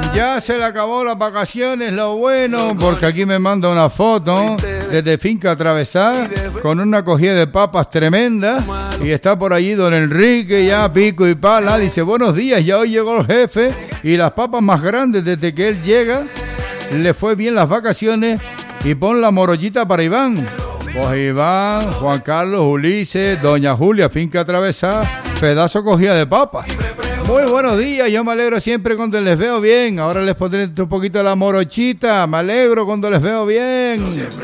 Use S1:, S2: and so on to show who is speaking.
S1: Ya se le acabó las vacaciones, lo bueno, porque aquí me manda una foto desde Finca Atravesar con una cogida de papas tremenda y está por allí don Enrique ya pico y pala, dice buenos días, ya hoy llegó el jefe y las papas más grandes desde que él llega, le fue bien las vacaciones y pon la morollita para Iván. Pues Iván, Juan Carlos, Ulises, doña Julia, Finca Atravesar, pedazo cogida de papas. Muy buenos días, yo me alegro siempre cuando les veo bien. Ahora les pondré un poquito la morochita, me alegro cuando les veo bien.